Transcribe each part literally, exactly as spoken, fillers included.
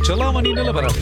செலாவணி நிலவரம்.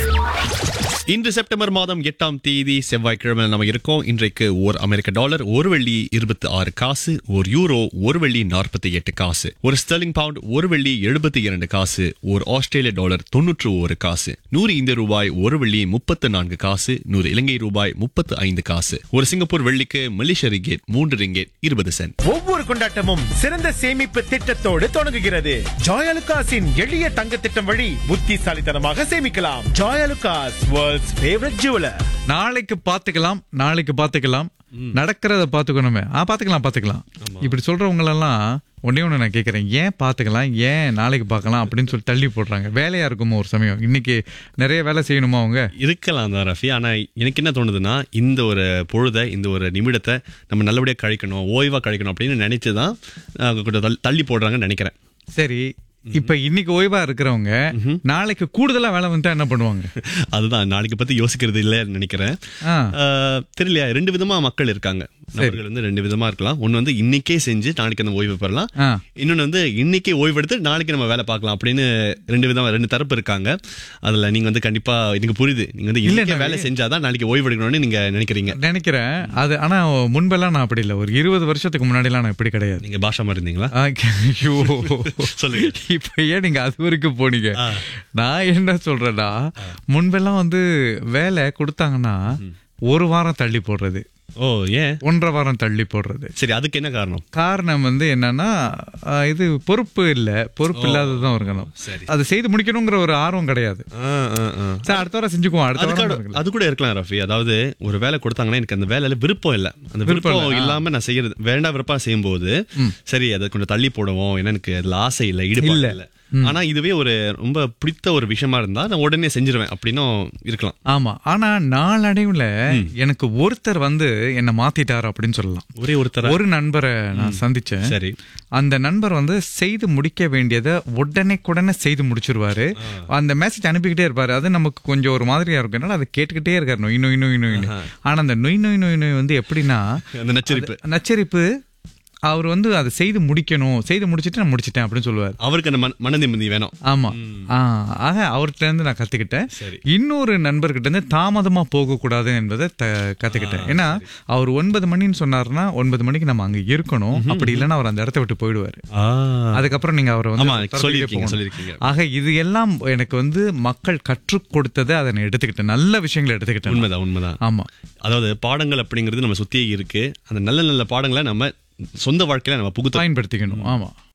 இன்று செப்டம்பர் மாதம் எட்டாம் தேதி செவ்வாய்க்கிழமை நம்ம இருக்கோம். இன்றைக்கு ஓர் அமெரிக்க டாலர் ஒரு வெள்ளி இருபத்தி ஆறு காசு, ஒரு யூரோ ஒரு வெள்ளி நாற்பத்தி எட்டு காசு, ஒரு ஸ்டெர்லிங் பவுண்ட் ஒரு வெள்ளி எழுபத்தி இரண்டு காசு, ஒரு ஆஸ்திரேலிய டாலர் தொன்னூற்று ஒரு காசு, நூறு இந்திய ரூபாய் ஒரு வெள்ளி முப்பத்து நான்கு காசு, நூறு இலங்கை ரூபாய் முப்பத்து ஐந்து காசு, ஒரு சிங்கப்பூர் வெள்ளிக்கு மலேசிய ரிங்கெட் மூன்று ரிங்கெட் இருபது சென்ட். ஒவ்வொரு கொண்டாட்டமும் சிறந்த சேமிப்பு திட்டத்தோடு தொடங்குகிறது. ஜாயலுகாஸின் எளிய தங்க திட்டம் வழி புத்திசாலித்தனமாக சேமிக்கலாம். Joyalukkas world's favourite jeweller. நாளைக்கு பாத்துக்கலாம் நாளைக்கு பாத்துக்கலாம் நடக்கிறத பாத்துக்கணுமே. ஆ பாத்துக்கலாம் பாத்துக்கலாம் இப்படி சொல்றவங்க எல்லாம் ஒன்னே ஒண்ணு நான் கேக்குறேன், ஏன் பாத்துக்கலாம், ஏன் நாளைக்கு பார்க்கலாம் அப்படின்னு சொல்லி தள்ளி போடுறாங்க. வேலையா இருக்குமோ ஒரு சமயம், இன்னைக்கு நிறைய வேலை செய்யணுமா அவங்க? இருக்கலாம் தான் ரஃபி. ஆனா எனக்கு என்ன தோணுதுன்னா, இந்த ஒரு பொழுதை, இந்த ஒரு நிமிடத்தை நம்ம நல்லபடியா கழிக்கணும், ஓய்வா கழிக்கணும் அப்படின்னு நினைச்சுதான் கொஞ்சம் தள்ளி போடுறாங்கன்னு நினைக்கிறேன். சரி, இப்ப இன்னைக்கு ஓய்வா இருக்கிறவங்க நாளைக்கு கூடுதலா வேலை வந்துட்டா என்ன பண்ணுவாங்க? அதுதான் நாளைக்கு பத்தி யோசிக்கிறது இல்லைன்னு நினைக்கிறேன். தெரியலையா, ரெண்டு விதமா மக்கள் இருக்காங்க. நபர்கள் வந்து ரெண்டு விதமா இருக்கலாம். ஒன்னு வந்து இன்னைக்கே செஞ்சு நாளைக்கு நம்ம ஓய்வு பெறலாம், இன்னொன்னு வந்து இன்னைக்கே ஓய்வு எடுத்து நாளைக்கு நம்ம வேலை பார்க்கலாம் அப்படின்னு ரெண்டு விதமா ரெண்டு தரப்பு இருக்காங்க. அதுல நீங்க வந்து கண்டிப்பா எனக்கு புரியுது, நீங்க வந்து இல்ல வேலை செஞ்சாதான் நாளைக்கு ஓய்வு எடுக்கணும்னு நீங்க நினைக்கிறீங்க. நினைக்கிறேன் அது. ஆனா முன்பெல்லாம் நான் அப்படி இல்லை. ஒரு இருபது வருஷத்துக்கு முன்னாடி எல்லாம் நான் இப்படி கிடையாது. நீங்க பாஷா மாதிரி இருந்தீங்களா? சொல்லுங்க. இப்ப ஏன் நீங்க அது வரைக்கும் போனீங்க? நான் என்ன சொல்றேன்னா, முன்பெல்லாம் வந்து வேலை கொடுத்தாங்கன்னா ஒரு வாரம் தள்ளி போடுறது. ஓ, ஏன் ஒன்றரை வாரம் தள்ளி போடுறது? சரி, அதுக்கு என்ன காரணம்? காரணம் வந்து என்னன்னா, இது பொறுப்பு இல்ல, பொறுப்பு இல்லாததான் இருக்கணும். அது செய்து முடிக்கணுங்கிற ஒரு ஆர்வம் கிடையாது. அடுத்த வாரம் செஞ்சுக்குவோம், அடுத்த வாரம். அது கூட இருக்கலாம் ரஃபி. அதாவது ஒரு வேலை கொடுத்தாங்கன்னா எனக்கு அந்த வேலையில விருப்பம் இல்ல, அந்த விருப்பம் இல்லாம நான் செய்யறது வேண்டாம் விருப்பம் செய்யும் போது சரி அதை கொஞ்சம் தள்ளி போடுவோம், ஏன்னா எனக்கு அதுல ஆசை இல்லை, ஈடுபாடு இல்லை. ஆனா இதுவே ஒரு ரொம்ப பிடித்த ஒரு விஷயமா இருந்தா நான் உடனே செஞ்சிருவேன் அப்படின்னும் இருக்கலாம். ஆமா, ஆனா நாளடைவுல எனக்கு ஒருத்தர் வந்து என்ன மாத்திட்டாரு அப்படின்னு சொல்லலாம். ஒரே ஒருத்தர், ஒரு நண்பரை நான் சந்திச்சேன். சரி, அந்த நண்பர் வந்து செய்து முடிக்க வேண்டியதை உடனே உடனே செய்து முடிச்சிருவாரு. அந்த மெசேஜ் அனுப்பிக்கிட்டே இருப்பாரு. அது நமக்கு கொஞ்சம் ஒரு மாதிரியா இருக்கும், என்னால அதை கேட்டுக்கிட்டே இருக்காரு, நொய் நொய் நொய் நொய். ஆனா அந்த நொய் நொய் நொய் நொய் வந்து எப்படின்னா, அந்த நச்சரிப்பு நச்சரிப்பு அவர் வந்து அதை செய்து முடிக்கணும், செய்து முடிச்சிட்டு நான் முடிச்சிட்டேன் அப்படின்னு சொல்லுவார். அவருக்கு அந்த மன நிம்மதி வேணும். ஆமா, ஆக அவர்கிட்ட இருந்து நான் கத்துக்கிட்டேன். இன்னொரு நண்பர்கிட்ட இருந்து தாமதமா போக கூடாது என்பதை கத்துக்கிட்டேன். ஏன்னா அவர் ஒன்பது மணின்னு சொன்னாருன்னா ஒன்பது மணிக்கு நம்ம அங்க இருக்கணும், அப்படி இல்லைன்னா அவர் அந்த இடத்த விட்டு போயிடுவாரு. அதுக்கப்புறம் நீங்க அவரை வந்து ஆக இது எல்லாம் எனக்கு வந்து மக்கள் கற்றுக் கொடுத்ததை அதை நான் எடுத்துக்கிட்டேன், நல்ல விஷயங்களை எடுத்துக்கிட்டேன். உண்மைதான் உண்மைதான். ஆமா, அதாவது பாடங்கள் அப்படிங்கிறது நம்ம சுத்தியே இருக்கு. அந்த நல்ல நல்ல பாடங்களை நம்ம சொந்த வாழ்க்கையில நம்ம புகுத்த பயன்படுத்திக்கணும். ஆமா.